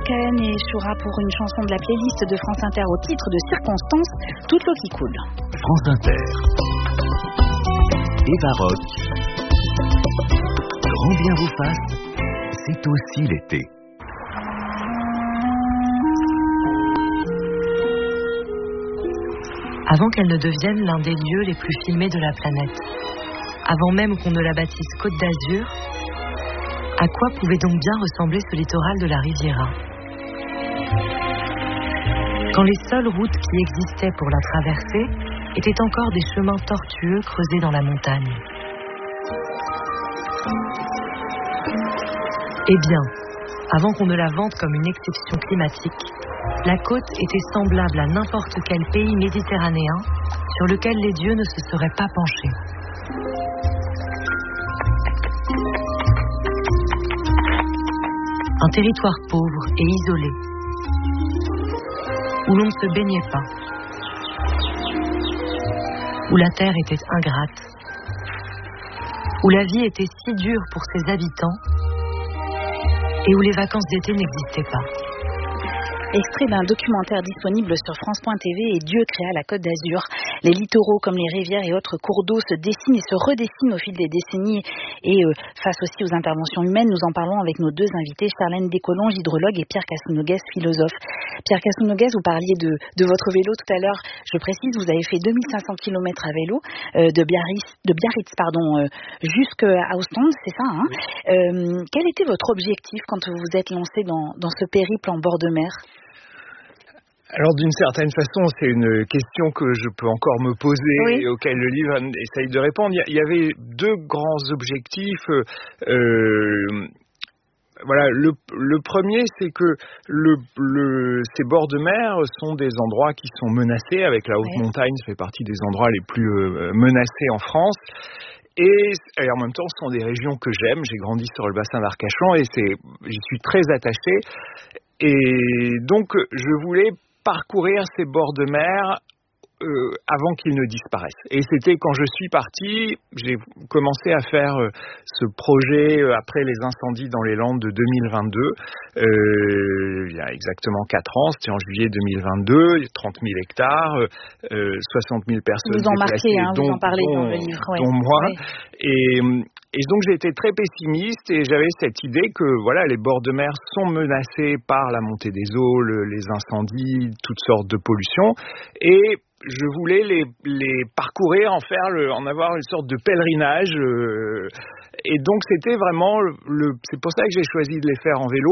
Cohen et Shura pour une chanson de la playlist de France Inter au titre de Circonstances, toute l'eau qui coule. France Inter. Eva Roth. Grand bien vous fasse, c'est aussi l'été. Avant qu'elle ne devienne l'un des lieux les plus filmés de la planète, avant même qu'on ne la baptise Côte d'Azur, à quoi pouvait donc bien ressembler ce littoral de la Riviera ? Quand les seules routes qui existaient pour la traverser étaient encore des chemins tortueux creusés dans la montagne. Eh bien, avant qu'on ne la vante comme une exception climatique, la côte était semblable à n'importe quel pays méditerranéen sur lequel les dieux ne se seraient pas penchés. Un territoire pauvre et isolé, où l'on ne se baignait pas, où la terre était ingrate, où la vie était si dure pour ses habitants et où les vacances d'été n'existaient pas. Extrait d'un documentaire disponible sur France.tv et Dieu créa la Côte d'Azur. Les littoraux comme les rivières et autres cours d'eau se dessinent et se redessinent au fil des décennies et face aussi aux interventions humaines. Nous en parlons avec nos deux invités, Charlène Descolonges, hydrologue, et Pierre Casounoguès, philosophe. Pierre Casounoguès, vous parliez de votre vélo tout à l'heure. Je précise, vous avez fait 2500 km à vélo de Biarritz jusqu'à Ostende, c'est ça, hein? Oui. Quel était votre objectif quand vous vous êtes lancé dans ce périple en bord de mer ? Alors d'une certaine façon, c'est une question que je peux encore me poser, oui, et auquel le livre essaye de répondre. Il y avait deux grands objectifs. Voilà, le premier, c'est que ces bords de mer sont des endroits qui sont menacés. Avec la haute montagne, ça fait partie des endroits les plus menacés en France. Et en même temps, ce sont des régions que j'aime. J'ai grandi sur le bassin d'Arcachon et j'y suis très attaché. Et donc, je voulais parcourir ces bords de mer avant qu'ils ne disparaissent. Et c'était quand je suis parti, j'ai commencé à faire ce projet après les incendies dans les Landes de 2022. Il y a exactement 4 ans, c'était en juillet 2022, 30 000 hectares, 60 000 personnes vous en déplacées, marquez, vous en parlez dans le livre. Dont moi. Et donc j'étais très pessimiste et j'avais cette idée que voilà, les bords de mer sont menacés par la montée des eaux, les incendies, toutes sortes de pollutions, et je voulais les parcourir, en avoir une sorte de pèlerinage. Et donc c'était vraiment c'est pour ça que j'ai choisi de les faire en vélo.